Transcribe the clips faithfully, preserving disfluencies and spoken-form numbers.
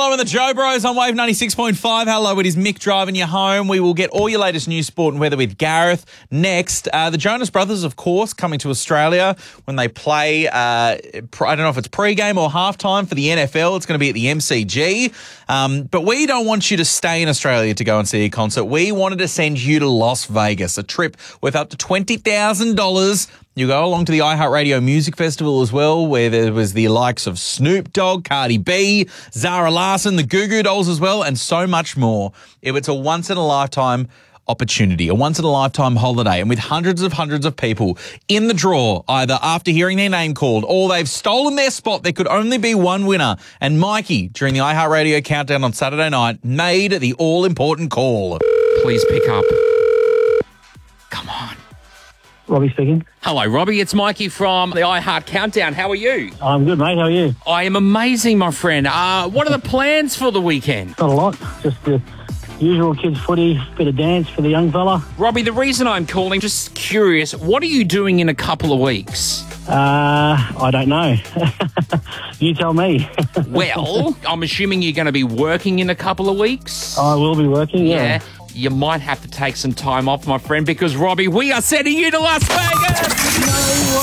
Mello and the Joe Bros on Wave ninety-six point five. Hello, it is Mick driving you home. We will get all your latest news, sport and weather with Gareth next. Uh, the Jonas Brothers, of course, coming to Australia when they play, uh, I don't know if it's pre-game or halftime for the N F L. It's going to be at the M C G. Um, but we don't want you to stay in Australia to go and see a concert. We wanted to send you to Las Vegas, a trip worth up to twenty thousand dollars. You go along to the iHeartRadio Music Festival as well, where there was the likes of Snoop Dogg, Cardi B, Zara Larsson, the Goo Goo Dolls as well, and so much more. It's a once-in-a-lifetime opportunity, a once-in-a-lifetime holiday, and with hundreds of hundreds of people in the draw, either after hearing their name called or they've stolen their spot, there could only be one winner. And Mikey, during the iHeartRadio Countdown on Saturday night, made the all-important call. Please pick up. Come on. Robbie speaking. Hello, Robbie. It's Mikey from the iHeart Countdown. How are you? I'm good, mate. How are you? I am amazing, my friend. Uh, what are the plans for the weekend? Not a lot. Just the usual kids' footy, bit of dance for the young fella. Robbie, the reason I'm calling, just curious, what are you doing in a couple of weeks? Uh, I don't know. You tell me. Well, I'm assuming you're going to be working in a couple of weeks? I will be working, yeah. Yeah. You might have to take some time off, my friend, because, Robbie, we are sending you to Las Vegas! No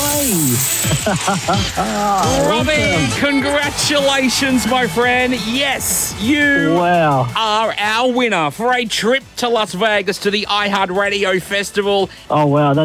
way! Robbie, congratulations, my friend. Yes, you Wow. are our winner for a trip to Las Vegas to the iHeartRadio Festival. Oh, wow.